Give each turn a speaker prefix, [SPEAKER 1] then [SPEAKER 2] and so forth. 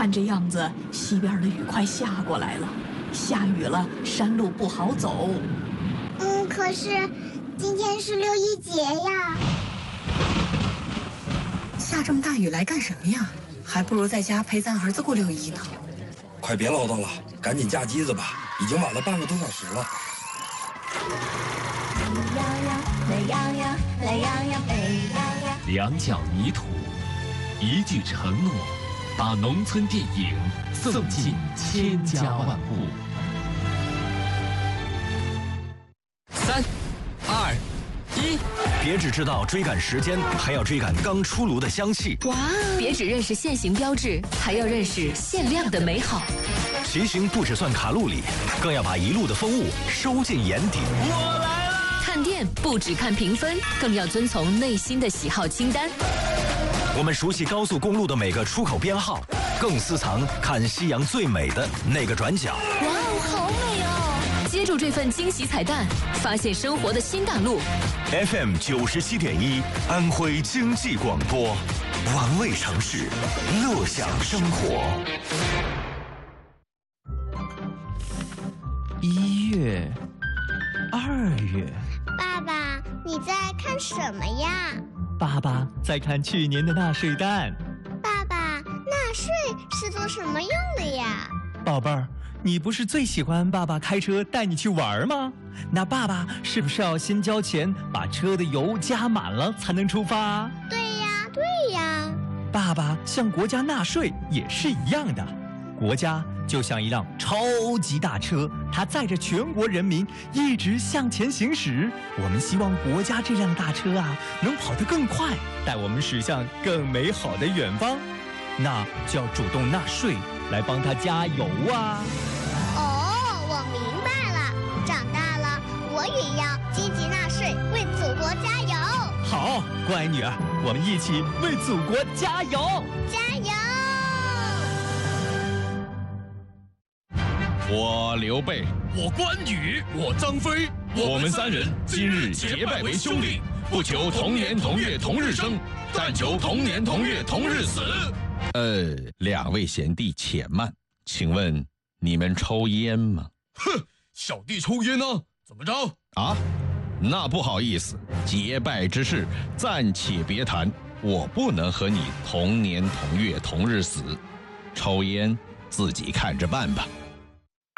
[SPEAKER 1] 看这样子，西边的雨快下过来了，下雨了，山路不好走。
[SPEAKER 2] 可是今天是6·1节呀。
[SPEAKER 3] 下这么大雨来干什么呀？还不如在家陪咱儿子过6·1呢。
[SPEAKER 4] 快别唠叨了，赶紧架机子吧，已经晚了半个多小时了。
[SPEAKER 5] 两脚泥土，一句承诺，把农村电影送进千家万户。3、2、1，
[SPEAKER 6] 别只知道追赶时间，还要追赶刚出炉的香气。
[SPEAKER 7] 哇！别只认识限行标志，还要认识限量的美好。
[SPEAKER 6] 骑行不只算卡路里，更要把一路的风物收进眼底。
[SPEAKER 5] 我来了！
[SPEAKER 7] 看店不只看评分，更要遵从内心的喜好清单。
[SPEAKER 6] 我们熟悉高速公路的每个出口编号，更私藏看夕阳最美的那个转角。
[SPEAKER 7] 哇哦，好美哦！接住这份惊喜彩蛋，发现生活的新大陆。
[SPEAKER 6] FM 97.1，安徽经济广播，玩味城市，乐享生活。
[SPEAKER 8] 1月、2月，
[SPEAKER 2] 爸爸，你在看什么呀？
[SPEAKER 8] 爸爸在看去年的纳税单。
[SPEAKER 2] 爸爸，纳税是做什么用的呀？
[SPEAKER 8] 宝贝儿，你不是最喜欢爸爸开车带你去玩吗？那爸爸是不是要先交钱，把车的油加满了才能出发？
[SPEAKER 2] 对呀，对呀。
[SPEAKER 8] 爸爸向国家纳税也是一样的。国家就像一辆超级大车，它载着全国人民一直向前行驶。我们希望国家这辆大车啊，能跑得更快，带我们驶向更美好的远方。那就要主动纳税，来帮它加油啊！
[SPEAKER 2] 哦，我明白了。长大了，我也要积极纳税，为祖国加油。
[SPEAKER 8] 好，乖女儿，我们一起为祖国加油！
[SPEAKER 2] 加油！
[SPEAKER 9] 我刘备，
[SPEAKER 5] 我关羽，
[SPEAKER 9] 我张飞，我们3人今日结拜为兄弟，不求同年同月同日生，但求同年同月同日死。2位贤弟且慢，请问你们抽烟吗？
[SPEAKER 5] 哼，小弟抽烟呢，怎么着？
[SPEAKER 9] 啊，那不好意思，结拜之事暂且别谈，我不能和你同年同月同日死，抽烟自己看着办吧。